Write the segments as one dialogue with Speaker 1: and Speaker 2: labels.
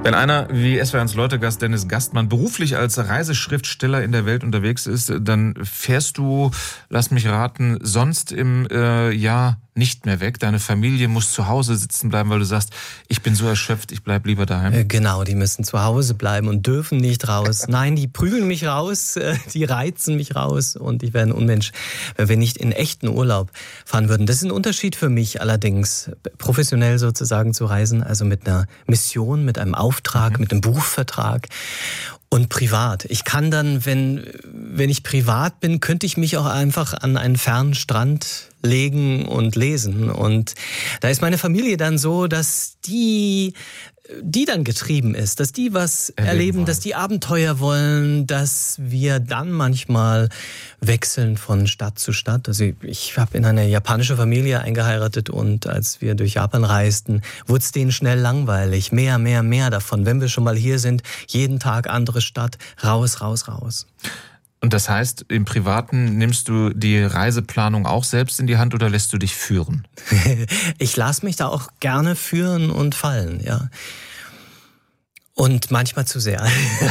Speaker 1: Wenn einer wie SWR1 Leute-Gast Dennis Gastmann beruflich als Reiseschriftsteller in der Welt unterwegs ist, dann fährst du, lass mich raten, sonst im Jahr nicht mehr weg. Deine Familie muss zu Hause sitzen bleiben, weil du sagst, ich bin so erschöpft, ich bleib lieber daheim.
Speaker 2: Genau, die müssen zu Hause bleiben und dürfen nicht raus. Nein, die prügeln mich raus, die reizen mich raus und ich wäre ein Unmensch, wenn wir nicht in echten Urlaub fahren würden. Das ist ein Unterschied für mich allerdings, professionell sozusagen zu reisen, also mit einer Mission, mit einem Auftrag, mit einem Buchvertrag. Und privat. Ich kann dann, wenn ich privat bin, könnte ich mich auch einfach an einen fernen Strand legen und lesen. Und da ist meine Familie dann so, dass die dann getrieben ist, dass die was erleben, dass die Abenteuer wollen, dass wir dann manchmal wechseln von Stadt zu Stadt. Also ich habe in eine japanische Familie eingeheiratet und als wir durch Japan reisten, wurde es denen schnell langweilig. Mehr davon. Wenn wir schon mal hier sind, jeden Tag andere Stadt, raus.
Speaker 1: Und das heißt, im Privaten nimmst du die Reiseplanung auch selbst in die Hand oder lässt du dich führen?
Speaker 2: Ich lasse mich da auch gerne führen und fallen, ja. Und manchmal zu sehr.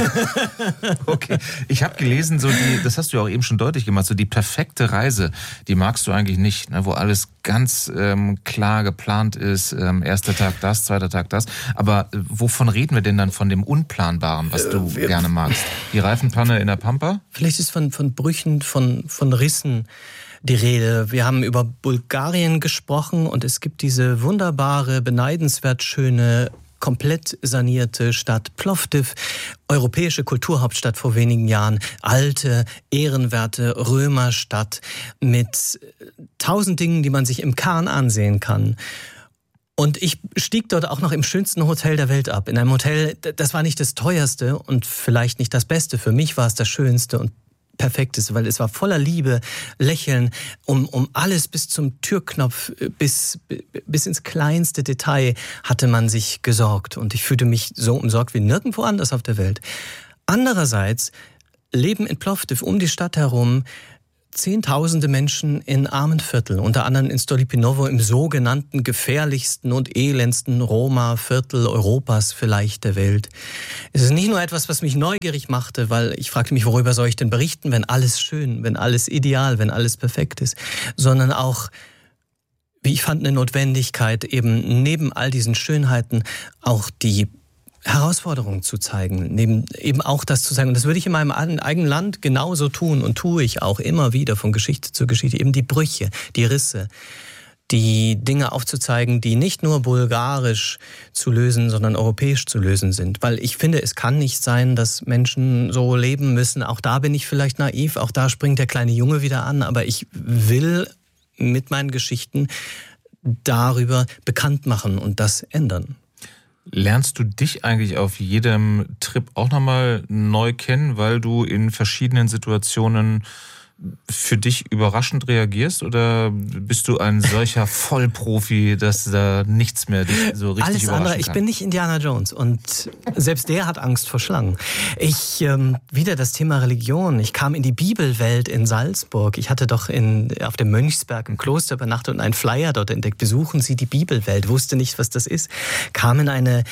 Speaker 1: Okay. Ich habe gelesen, das hast du ja auch eben schon deutlich gemacht, so die perfekte Reise, die magst du eigentlich nicht, ne, wo alles ganz klar geplant ist, erster Tag das, zweiter Tag das. Aber wovon reden wir denn dann von dem Unplanbaren, was du gerne magst? Die Reifenpanne in der Pampa?
Speaker 2: Vielleicht ist von Brüchen, von Rissen die Rede. Wir haben über Bulgarien gesprochen und es gibt diese wunderbare, beneidenswert schöne, komplett sanierte Stadt Plovdiv, europäische Kulturhauptstadt vor wenigen Jahren, alte, ehrenwerte Römerstadt mit 1000 Dingen, die man sich im Kern ansehen kann. Und ich stieg dort auch noch im schönsten Hotel der Welt ab. In einem Hotel, das war nicht das teuerste und vielleicht nicht das Beste. Für mich war es das Schönste und Perfektes, weil es war voller Liebe, Lächeln, um alles bis zum Türknopf, bis ins kleinste Detail hatte man sich gesorgt. Und ich fühlte mich so umsorgt wie nirgendwo anders auf der Welt. Andererseits leben in Plovdiv um die Stadt herum Zehntausende Menschen in armen Vierteln, unter anderem in Stolipinovo, im sogenannten gefährlichsten und elendsten Roma-Viertel Europas, vielleicht der Welt. Es ist nicht nur etwas, was mich neugierig machte, weil ich fragte mich, worüber soll ich denn berichten, wenn alles schön, wenn alles ideal, wenn alles perfekt ist, sondern auch, wie ich fand, eine Notwendigkeit, eben neben all diesen Schönheiten auch die Herausforderungen zu zeigen, neben eben auch das zu zeigen. Und das würde ich in meinem eigenen Land genauso tun und tue ich auch immer wieder von Geschichte zu Geschichte. Eben die Brüche, die Risse, die Dinge aufzuzeigen, die nicht nur bulgarisch zu lösen, sondern europäisch zu lösen sind. Weil ich finde, es kann nicht sein, dass Menschen so leben müssen. Auch da bin ich vielleicht naiv, auch da springt der kleine Junge wieder an. Aber ich will mit meinen Geschichten darüber bekannt machen und das ändern.
Speaker 1: Lernst du dich eigentlich auf jedem Trip auch nochmal neu kennen, weil du in verschiedenen Situationen für dich überraschend reagierst? Oder bist du ein solcher Vollprofi, dass da nichts mehr dich so richtig
Speaker 2: alles
Speaker 1: überraschen
Speaker 2: andere,
Speaker 1: kann?
Speaker 2: ich bin nicht Indiana Jones und selbst der hat Angst vor Schlangen. Wieder das Thema Religion. Ich kam in die Bibelwelt in Salzburg. Ich hatte doch auf dem Mönchsberg im Kloster übernachtet und einen Flyer dort entdeckt. Besuchen Sie die Bibelwelt. Wusste nicht, was das ist. Kam in eine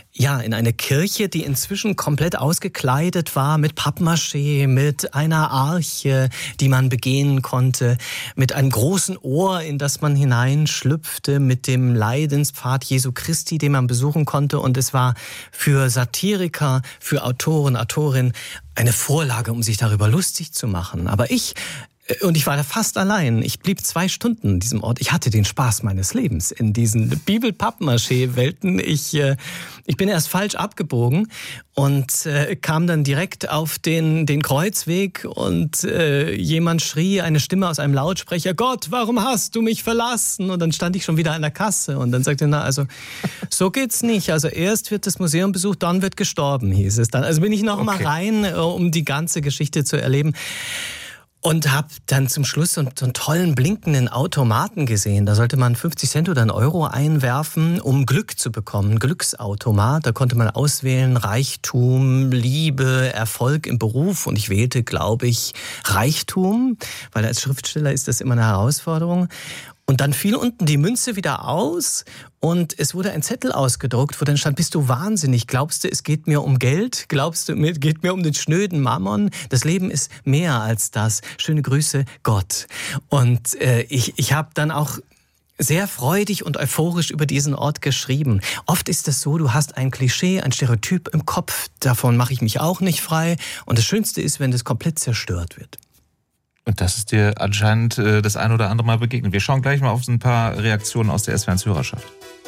Speaker 2: Kirche, die inzwischen komplett ausgekleidet war mit Pappmaché, mit einer Arche, die man begehen konnte, mit einem großen Ohr, in das man hineinschlüpfte, mit dem Leidenspfad Jesu Christi, den man besuchen konnte. Und es war für Satiriker, für Autoren, Autorinnen eine Vorlage, um sich darüber lustig zu machen. Aber ich war da fast allein. Ich blieb 2 Stunden in diesem Ort. Ich hatte den Spaß meines Lebens in diesen Bibel-Pappmaché-Welten. Ich bin erst falsch abgebogen und kam dann direkt auf den Kreuzweg und jemand schrie, eine Stimme aus einem Lautsprecher, Gott, warum hast du mich verlassen? Und dann stand ich schon wieder an der Kasse und dann sagte er, also so geht's nicht. Also erst wird das Museum besucht, dann wird gestorben, hieß es dann. Also bin ich noch mal rein, um die ganze Geschichte zu erleben. Und habe dann zum Schluss so einen tollen blinkenden Automaten gesehen. Da sollte man 50 Cent oder 1 Euro einwerfen, um Glück zu bekommen. Ein Glücksautomat, da konnte man auswählen Reichtum, Liebe, Erfolg im Beruf. Und ich wählte, glaube ich, Reichtum, weil als Schriftsteller ist das immer eine Herausforderung. Und dann fiel unten die Münze wieder aus und es wurde ein Zettel ausgedruckt, wo dann stand, bist du wahnsinnig? Glaubst du, es geht mir um Geld? Glaubst du, es geht mir um den schnöden Mammon? Das Leben ist mehr als das. Schöne Grüße, Gott. Und ich habe dann auch sehr freudig und euphorisch über diesen Ort geschrieben. Oft ist es so, du hast ein Klischee, ein Stereotyp im Kopf, davon mache ich mich auch nicht frei. Und das Schönste ist, wenn das komplett zerstört wird.
Speaker 1: Und das ist dir anscheinend das ein oder andere Mal begegnet. Wir schauen gleich mal auf so ein paar Reaktionen aus der SWR1-Hörerschaft.